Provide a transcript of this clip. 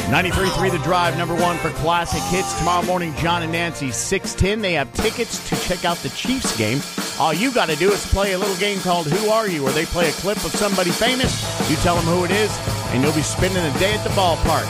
93.3 The Drive, number one for classic hits. Tomorrow morning, John and Nancy, 6:10. They have tickets to check out the Chiefs game. All you got to do is play a little game called Who Are You, where they play a clip of somebody famous. You tell them who it is, and you'll be spending a day at the ballpark.